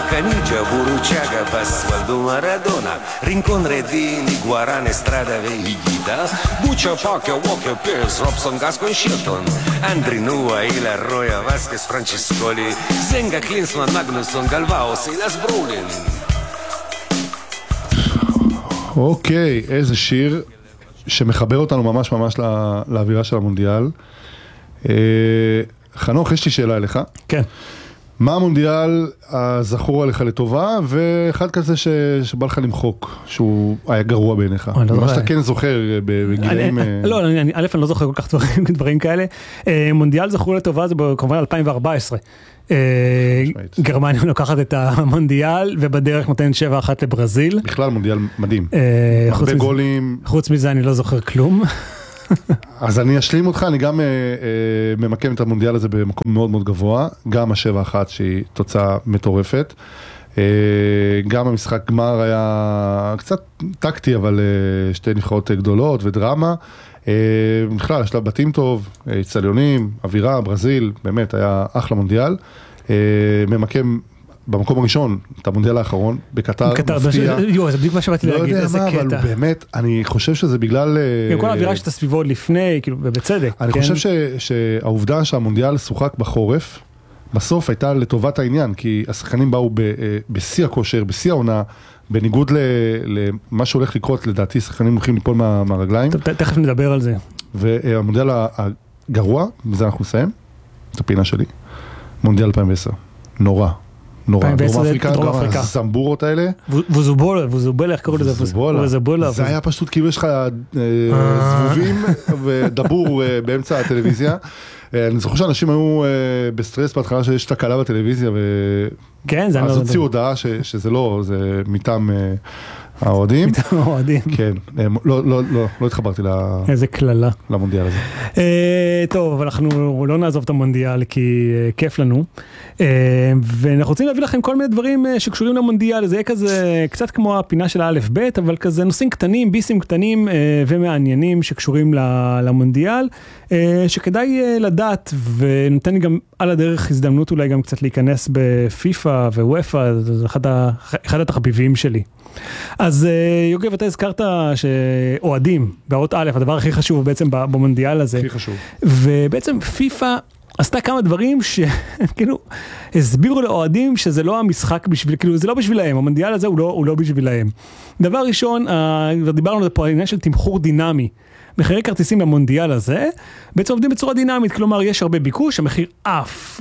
Canigia, Buruciaga, Pasqualdo Maradona, Rincon Redini, Guarane, Strada Veigita, Buccia, Pacchia, Walker, Pierce, Robson, Gascon, Shilton, Andri Nua, Ila, Roya, Vasquez, Franciscoli, Zenga, Klinsmann, Magnusson, Galvao, Silas Brolin. אוקיי, איזה שיר שמחבר אותנו ממש ממש לאווירה של המונדיאל. חנוך, יש לי שאלה אליך. כן. מה המונדיאל הזכור עליך לטובה, ואחד כזה שבא לך למחוק, שהוא היה גרוע בעיניך? מה שאתה כן זוכר בגילאים... לא, א', אני לא זוכר כל כך דברים כאלה. מונדיאל זכור לטובה זה כמובן 2014. גרמניה לוקחת את המונדיאל, ובדרך נותנת 7-1 לברזיל. בכלל מונדיאל מדהים. הרבה גולים. חוץ מזה אני לא זוכר כלום. אז אני אשלים אותך, אני גם ממקם את המונדיאל הזה במקום מאוד מאוד גבוה, גם ה-7-1 שהיא תוצאה מטורפת, גם המשחק גמר היה קצת טקטי, אבל שתי נבחרות גדולות ודרמה, בכלל השלב בתים טוב, צליונים, אווירה, ברזיל, באמת היה אחלה מונדיאל, ממקם במקום הראשון, את המונדיאל האחרון, בקטר, מפתיע. זה בדיוק מה שבאתי להגיד, איזה קטע. אבל באמת, אני חושב שזה בגלל... גם כל האווירה שאתה סביבו עוד לפני, כאילו, ובצדק. אני חושב שהעובדה שהמונדיאל שוחק בחורף, בסוף הייתה לטובת העניין, כי השחקנים באו בשיא הכושר, בשיא העונה, בניגוד למה שהולך לקרות, לדעתי, שחקנים הולכים ליפול מהרגליים. תכף נדבר על זה. והמונדיאל הגרוע, בזה אנחנו נסיים, את הפינה שלי, מונדיאל 2010. נורא. נורא, דרום אפריקה, הסמבורות האלה. ווזובולה, איך קראו לזה? ווזובולה. זה היה פשוט כאילו יש לך זבובים ודבור באמצע הטלוויזיה. אני זוכר שאנשים היו בסטרס בהתחלה שיש תקלה בטלוויזיה, אז הוציאו הודעה שזה לא, זה מטעם האוהדים. מטעם האוהדים. כן, לא התחברתי איזה כללה. למונדיאל הזה. טוב, אבל אנחנו לא נעזוב את המונדיאל כי כיף לנו. ואנחנו רוצים להביא לכם כל מיני דברים שקשורים למונדיאל, זה יהיה כזה קצת כמו הפינה של האלף בית, אבל כזה נושאים קטנים, ביסים קטנים ומעניינים שקשורים למונדיאל, שכדאי לדעת, ונותן לי גם על הדרך הזדמנות אולי גם קצת להיכנס בפיפה ווופא, זה אחד התחביבים שלי. אז יוגב, אתה הזכרת שאוהדים, באות א', הדבר הכי חשוב בעצם במונדיאל הזה. הכי חשוב. ובעצם פיפה עשתה כמה דברים שכאילו הסבירו לאוהדים שזה לא המשחק בשביל, כאילו זה לא בשבילהם, המונדיאל הזה הוא לא בשבילהם. דבר ראשון, דיברנו על פה העניין של תמחור דינמי. מחירי כרטיסים למונדיאל הזה, בעצם עובדים בצורה דינמית, כלומר יש הרבה ביקוש, המחיר אף,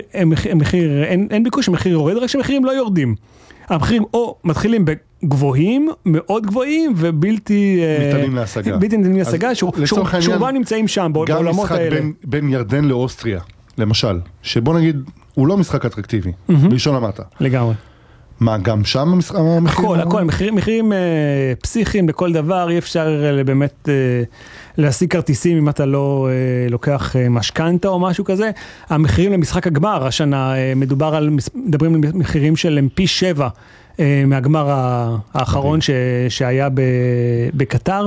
אין ביקוש, המחיר יורד, רק שמחירים לא יורדים. המחירים או מתחילים בגבוהים, מאוד גבוהים, ובלתי ניתנים להשגה. בלתי ניתנים להשגה, שרובם נמצאים שם, בעולמות האלה. גם משחק בין ירדן לאוסטריה, למשל, שבוא נגיד, הוא לא משחק אטרקטיבי, בלשון המעטה. לגמרי. מה, גם שם המחירים? הכל, מחירים פסיכיים בכל דבר, אי אפשר באמת להשיג כרטיסים אם אתה לא לוקח משכנתה או משהו כזה. המחירים למשחק הגמר, השנה מדברים על מחירים של פי 7 מהגמר האחרון שהיה בקטר.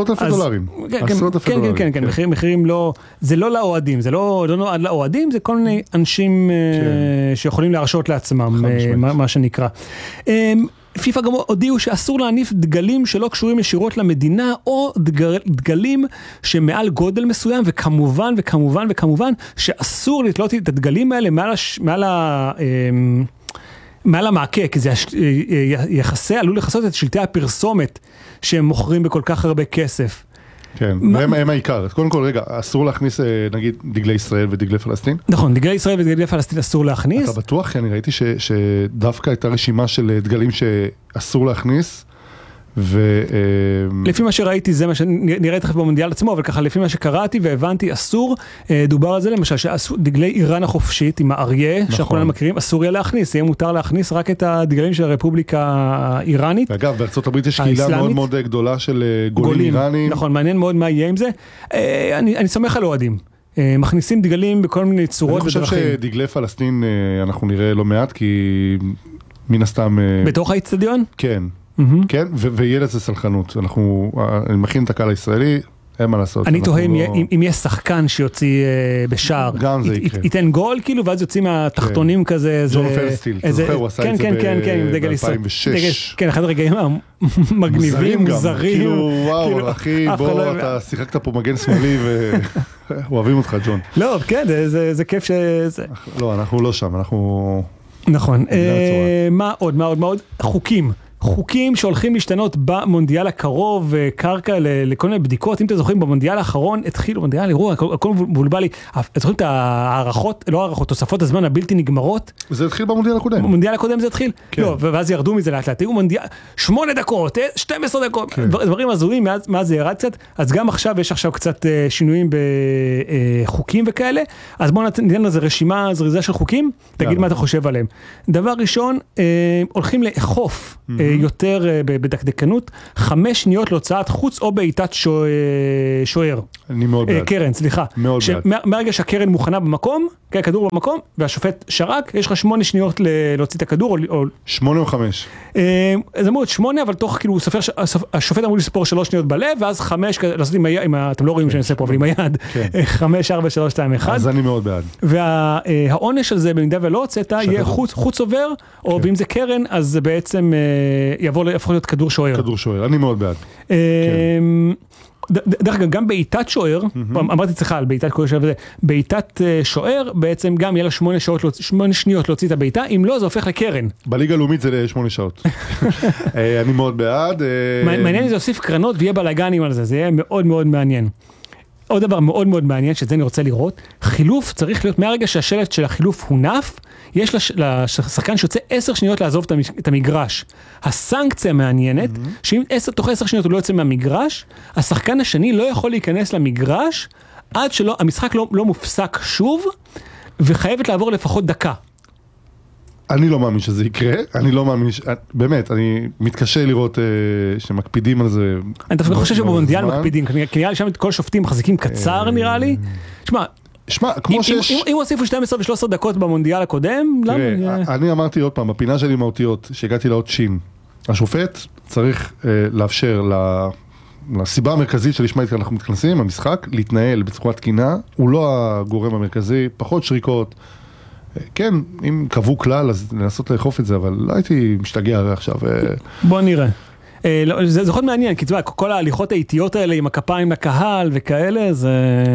$10,000. כן, מחירים לא, זה לא לאוהדים, זה לא נועד לאוהדים, זה כל מיני אנשים שיכולים להרשות לעצמם, מה שנקרא. פיפה גם הודיעו שאסור להניף דגלים שלא קשורים ישירות למדינה, או דגלים שמעל גודל מסוים, וכמובן שאסור לתלות את הדגלים האלה מעל המעקה, כי זה עלול לחסות את שלטי הפרסומת שהם מוכרים בכל כך הרבה כסף. כן, והם העיקר. קודם כל, רגע, אסור להכניס, נגיד, דגלי ישראל ודגלי פלסטין? נכון, דגלי ישראל ודגלי פלסטין אסור להכניס. אתה בטוח? כי אני ראיתי שדווקא הייתה רשימה של דגלים שאסור להכניס, לפי מה שראיתי, זה מה שנראה תכף במונדיאל עצמו, אבל ככה לפי מה שקראתי והבנתי, אסור, דובר על זה למשל, שדגלי איראן החופשית עם האריה, שאנחנו מכירים, אסור יהיה להכניס, יהיה מותר להכניס רק את הדגלים של הרפובליקה האיראנית. ואגב, בארצות הברית יש קהילה מאוד מאוד גדולה של גולים איראנים. נכון, מעניין מאוד מה יהיה עם זה. אני סומך על אוהדים. מכניסים דגלים בכל מיני צורות ודרכים. אני חושב שדגלי פלסטין אנחנו נראה לא מעט, כי מן הסתם... בתוך האצטדיון? כן. כן, ויהיה לזה סלחנות. אני מכין את הקהל הישראלי, אין מה לעשות. אני תוהה אם יש שחקן שיוציא בשער, ייתן גול כאילו, ואז יוצאים מהתחתונים כזה. ג'ון פרסטיל, אתה זוכר, הוא עשה את זה ב-2006. כן, אחד הרגעים המגניבים, מוזרים. כאילו, וואו, אחי, בוא, אתה שיחקת פה מגן שמאלי ואוהבים אותך, ג'ון. לא, כן, זה כיף שזה... לא, אנחנו לא שם, אנחנו... נכון. מה עוד? חוקים שהולכים להשתנות במונדיאל הקרוב, קרקע לכל מיני בדיקות. אם אתם זוכרים, במונדיאל האחרון התחילו, במונדיאל אירוע, הכל מבולבל לי. אתם זוכרים את הערכות, לא הערכות, תוספות הזמן הבלתי נגמרות? זה התחיל במונדיאל הקודם. במונדיאל הקודם זה התחיל? לא, ואז ירדו מזה לאט לאט. היו מונדיאל, 8 דקות, 12 דקות, דברים הזויים, מאז זה ירד קצת. אז גם עכשיו, יש עכשיו קצת שינויים בחוקים וכאלה. אז בואו ניתן לזה רשימה זריזה של חוקים, תגיד מה אתה חושב עליהם. דבר ראשון, הולכים לאכוף יותר בדקדקנות, 5 שניות להוצאת חוץ או בעיטת שוער. אני מאוד בעד. קרן, סליחה. מאוד בעד. מהרגע שהקרן מוכנה במקום, הכדור במקום, והשופט שרק, יש לך 8 שניות להוציא את הכדור. 8 או 5? זה אמור להיות 8, אבל תוך, כאילו, השופט אמור לספור 3 שניות בלב, ואז 5, לעשות עם היד, אתם לא רואים שאני עושה פה, אבל עם היד, 5, 4, 3, 2, 1. אז אני מאוד בעד. והעונש על זה, במידה ולא הוצאת, יהיה חוץ עובר, או ואם זה קרן, אז זה בעצם יהפוך להיות כדור שוער. כדור שוער, אני מאוד בעד. דרך אגב, גם בעיטת שוער, אמרתי אצלך על בעיטת שוער, בעיטת שוער, בעצם גם יהיה לה 8 שניות להוציא את הבעיטה, אם לא, זה הופך לקרן. בליגה הלאומית זה 8 שעות. אני מאוד בעד. מעניין זה להוסיף קרנות ויהיה בלגנים על זה, זה יהיה מאוד מאוד מעניין. עוד דבר מאוד מאוד מעניין, שזה אני רוצה לראות, חילוף צריך להיות מהרגע שהשלט של החילוף הונף, יש לשחקן שיוצא 10 שניות לעזוב את המגרש. הסנקציה מעניינת, שאם תוך 10 שניות הוא לא יוצא מהמגרש, השחקן השני לא יכול להיכנס למגרש, עד שלא, המשחק לא מופסק שוב, וחייבת לעבור לפחות דקה. אני לא מאמין שזה יקרה, אני לא מאמין, באמת, אני מתקשה לראות שמקפידים על זה. אני דווקא חושב שבמונדיאל מקפידים, כי נראה לי שם את כל שופטים מחזיקים קצר נראה לי. שמע, כמו שיש... אם הוסיפו 12 ו-13 דקות במונדיאל הקודם, למה? אני אמרתי עוד פעם, בפינה שלי מהותיות, שהגעתי לאות שין, השופט צריך לאפשר לסיבה המרכזית שלשמה אנחנו מתכנסים, המשחק, להתנהל בצורה תקינה, הוא לא הגורם המרכזי, פחות שריקות, כן, אם קבעו כלל, אז לנסות לאכוף את זה, אבל לא הייתי משתגע הרי עכשיו. בוא נראה. זה יכול מעניין, כי כל ההליכות האיטיות האלה עם הכפיים לקהל וכאלה, זה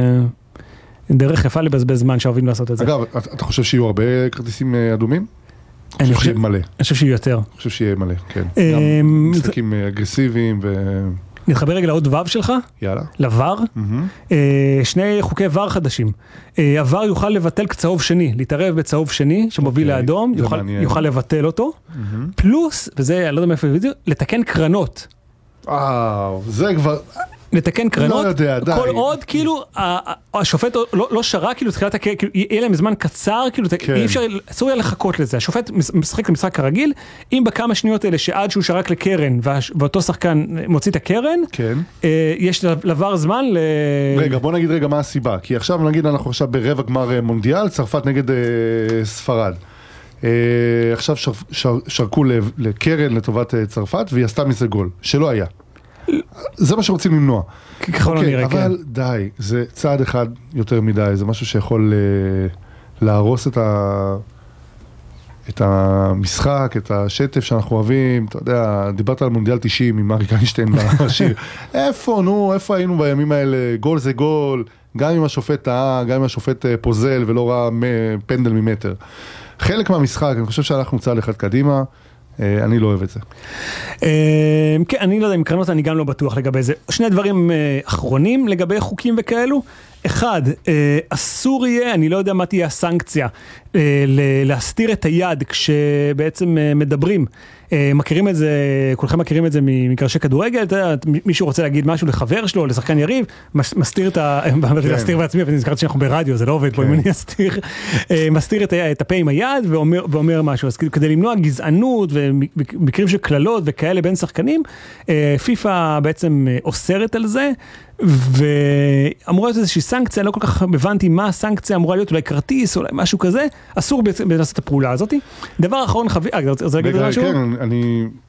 דרך יפה לבזבז זמן שאוהבים לעשות את זה. אגב, אתה חושב שיהיו הרבה כרטיסים אדומים? אני חושב שיהיה מלא. אני חושב שיהיה יותר. אני חושב שיהיה מלא, כן. גם משחקים אגרסיביים ו... נתחבר רגע לעוד וו שלך, יאללה. לבר, שני חוקי ור חדשים. הוור יוכל לבטל צהוב שני, להתערב בצהוב שני, שמוביל לאדום, יוכל לבטל אותו, פלוס, וזה, אני לא יודע מאיפה הביא, לתקן קרנות. זה כבר... לתקן קרנות, לא יודע, די. כל עוד, כאילו, השופט לא שרה, כאילו, תחילת הקרן, כאילו, יהיה להם זמן קצר, כאילו, אי אפשר, אסור היה לחכות לזה. השופט משחק למשחק כרגיל, אם בכמה שניות האלה, שעד שהוא שרק לקרן, ואותו שחקן מוציא את הקרן, יש לבר זמן רגע, בוא נגיד רגע מה הסיבה, כי עכשיו נגיד, אנחנו עכשיו ברבע גמר מונדיאל, צרפת נגד ספרד. עכשיו שרקו לקרן לטובת צרפת, והיא עשתה מזה גול, שלא היה. זה מה שרוצים למנוע. אבל די, זה צעד אחד יותר מדי, זה משהו שיכול להרוס את המשחק, את השטף שאנחנו אוהבים, אתה יודע, דיברת על מונדיאל 90 עם אריק איינשטיין בשיר, איפה היינו בימים האלה, גול זה גול, גם אם השופט טעה, גם אם השופט פוזל ולא ראה פנדל ממטר. חלק מהמשחק, אני חושב שאנחנו צעד אחד קדימה, אני לא אוהב את זה. כן, אני לא יודע, עם קרנות אני גם לא בטוח לגבי זה. שני דברים אחרונים לגבי חוקים וכאלו. אחד, אסור יהיה, אני לא יודע מה תהיה הסנקציה, להסתיר את היד כשבעצם מדברים. מכירים את זה, כולכם מכירים את זה ממגרשי כדורגל, מישהו רוצה להגיד משהו לחבר שלו, לשחקן יריב, מסתיר את להסתיר בעצמי, אבל נזכרתי שאנחנו ברדיו, זה לא עובד פה אם אני אסתיר, מסתיר את הפה עם היד ואומר משהו. אז כדי למנוע גזענות ומקרים של כללות וכאלה בין שחקנים, פיפה בעצם אוסרת על זה, ואמורה להיות איזושהי סנקציה, לא כל כך הבנתי מה הסנקציה אמורה להיות, אולי כרטיס, אולי משהו כזה, אסור בעצם לעשות את הפעולה הזאת. דבר אחרון, זה להגיד משהו? כן,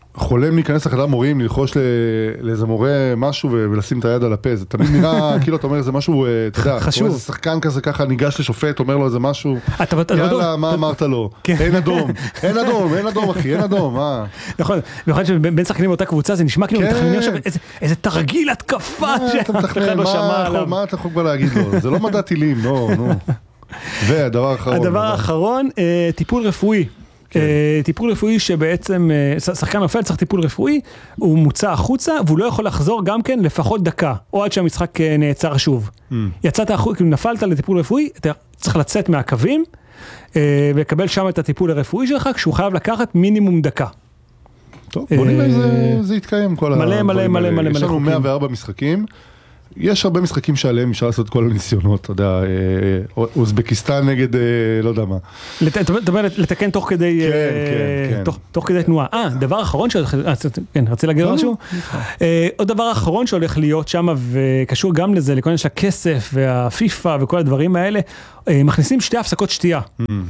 חולם להיכנס לחדר מורים, ללחוש לאיזה מורה משהו ולשים את היד על הפה, זה תמיד נראה, כאילו אתה אומר איזה משהו, אתה יודע, חשוב. איזה שחקן כזה ככה ניגש לשופט, אומר לו איזה משהו, יאללה, מה אמרת לו? אין אדום, אין אדום אחי, אין אדום, מה? נכון, במיוחד שבין שחקנים באותה קבוצה, זה נשמע כאילו מתכננים עכשיו איזה תרגיל התקפה אתה מתכנן, מה אתה יכול כבר להגיד לו? זה לא מדע טילים, נו. והדבר האחרון. הדבר האחרון, טיפול רפואי. טיפול רפואי שבעצם, שחקן נופל צריך טיפול רפואי, הוא מוצא החוצה, והוא לא יכול לחזור גם כן לפחות דקה, או עד שהמשחק נעצר שוב. יצאת החוצה, כאילו נפלת לטיפול רפואי, אתה צריך לצאת מהקווים, ולקבל שם את הטיפול הרפואי שלך, כשהוא חייב לקחת מינימום דקה. טוב, בוא נראה אם זה יתקיים כל מלא. יש לנו 104 משחקים, יש הרבה משחקים שעליהם אפשר לעשות כל הניסיונות, אתה יודע, אוזבקיסטן נגד, לא יודע מה. אתה אומר, לתקן תוך כדי, תוך כדי תנועה. דבר אחרון, כן, רצי להגיד משהו? עוד דבר אחרון שהולך להיות שם, וקשור גם לזה, לכל של הכסף והפיפה וכל הדברים האלה, מכניסים 2 הפסקות שתייה.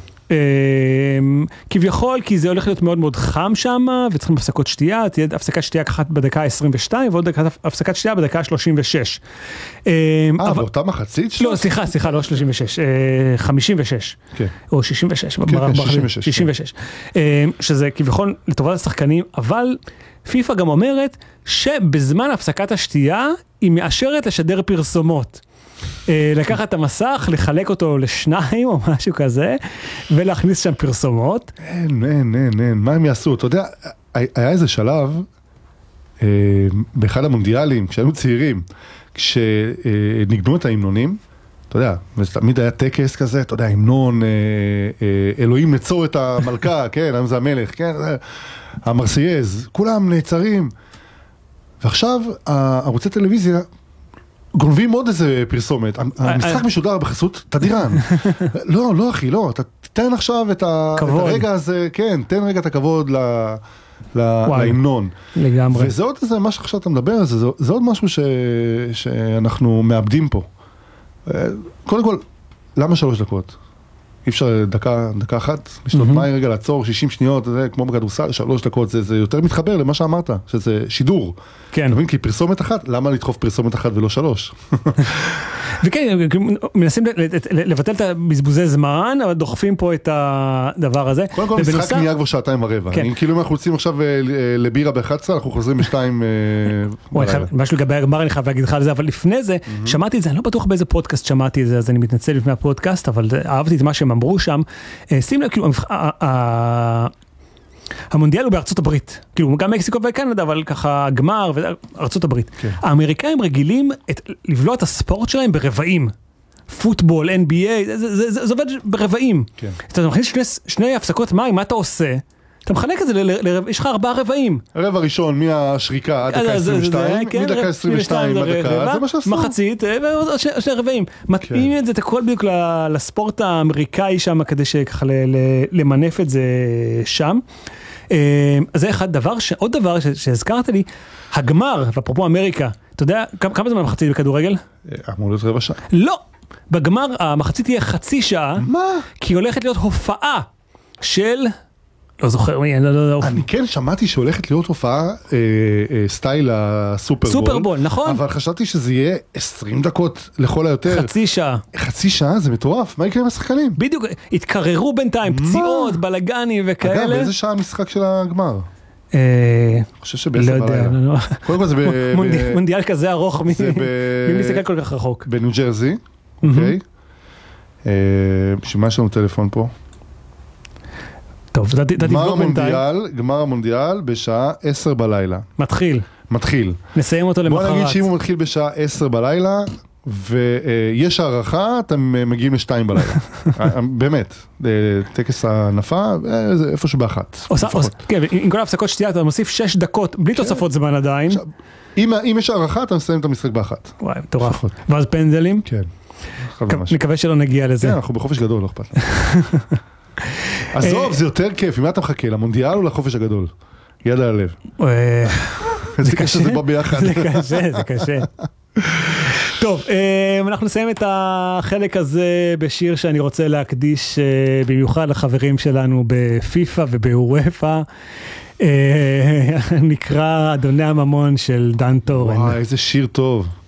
כביכול, כי זה הולך להיות מאוד מאוד חם שם, וצריכים הפסקות שתייה, תהיה הפסקת שתייה אחת בדקה 22, ועוד הפסקת שתייה בדקה 36. באותה מחצית? לא, סליחה, לא 36, 56, או 66, 66, שזה כביכול לטובת השחקנים, אבל פיפה גם אומרת, שבזמן הפסקת השתייה, היא מאשרת לשדר פרסומות. לקחת את המסך, לחלק אותו לשניים או משהו כזה, ולהכניס שם פרסומות. אין, מה הם יעשו? אתה יודע, היה איזה שלב, באחד המונדיאלים, כשהיינו צעירים, כשנגנו את ההמנונים, אתה יודע, ותמיד היה טקס כזה, אתה יודע, המנון, אלוהים נצור את המלכה, כן, היום זה המלך, כן, המרסייז, כולם נעצרים. ועכשיו, ערוצי טלוויזיה, גונבים עוד איזה פרסומת, המשחק משודר בחסות תדירן. לא אחי, לא, אתה תתן עכשיו את הרגע הזה, כן, תן רגע את הכבוד להמנון. לגמרי. וזה עוד איזה, מה שעכשיו אתה מדבר על זה, זה עוד משהו שאנחנו מאבדים פה. קודם כל, למה 3 דקות? אי אפשר דקה אחת, לשתות מים רגע לעצור, 60 שניות, זה כמו בכדורסל, 3 דקות, זה יותר מתחבר למה שאמרת, שזה שידור. כן. אתה מבין, כי פרסומת אחת, למה לדחוף פרסומת אחת ולא 3? וכן, מנסים לבטל את הבזבוזי זמן, אבל דוחפים פה את הדבר הזה. קודם כל, משחק נהיה כבר 2:15. כאילו אם אנחנו יוצאים עכשיו לבירה ב-11, אנחנו חוזרים ב-2. משהו לגבי הגמר, אני חייב להגיד לך על זה, אבל לפני זה, שמעתי את זה, אני לא בטוח באיזה פודקאסט שמעתי את זה, אז אני מתנצל לפני הפודקאסט, אבל אהבתי את מה שהם אמרו שם. שים לב, כאילו, המונדיאל הוא בארצות הברית, כאילו גם מקסיקו וקנדה, אבל ככה גמר וארצות הברית. האמריקאים רגילים לבלוע את הספורט שלהם ברבעים. פוטבול, NBA, זה עובד ברבעים. אתה מכניס 2 הפסקות מים, מה אתה עושה? אתה מחלק את זה, יש לך 4 רבעים. הרבע ראשון מהשריקה עד דקה 22, מדקה 22 עד דקה, זה מה שעשו. מחצית, ועוד 2 רבעים. מתאים את זה, את הכל בדיוק לספורט האמריקאי שם, כדי שככה למנף את זה שם. זה אחד דבר, עוד דבר שהזכרת לי, הגמר, ואפרופו אמריקה, אתה יודע, כמה זמן מחצית בכדורגל? אמור להיות רבע שעה. לא, בגמר המחצית תהיה חצי שעה, מה? כי הולכת להיות הופעה של... לא זוכר, אני כן שמעתי שהולכת להיות הופעה סטייל הסופרבול. סופרבול, נכון. אבל חשבתי שזה יהיה 20 דקות לכל היותר. חצי שאה. חצי שעה? זה מטורף. מה יקרה עם השחקנים? בדיוק, התקררו בינתיים, פציעות, בלגנים וכאלה. אגב, באיזה שעה המשחק של הגמר? אני חושב שבעשר בלילה. קודם כל זה מונדיאל כזה ארוך, מי מסתכל כל כך רחוק? בניו ג'רזי, אוקיי. בשביל מה יש לנו טלפון פה? טוב, גמר המונדיאל בשעה 10 בלילה. מתחיל. נסיים אותו למחרת. בוא נגיד שאם הוא מתחיל בשעה 10 בלילה, ויש הערכה, אתם מגיעים ל2 בלילה. באמת, טקס הנפה, איפשהו באחת. כן, עם כל ההפסקות שתייה, אתה מוסיף 6 דקות, בלי תוספות זמן עדיין. אם יש הערכה, אתה מסיים את המשחק באחת. וואי, מטורף. ואז פנדלים? כן. נקווה שלא נגיע לזה. כן, אנחנו בחופש גדול, לא אכפת. עזוב, זה יותר כיף, אם אתה מחכה, למונדיאל או לחופש הגדול? יד על הלב. זה קשה, זה בא ביחד. זה קשה. טוב, אנחנו נסיים את החלק הזה בשיר שאני רוצה להקדיש במיוחד לחברים שלנו בפיפה ובאורפה. נקרא אדוני הממון של דן טורן. וואי, איזה שיר טוב.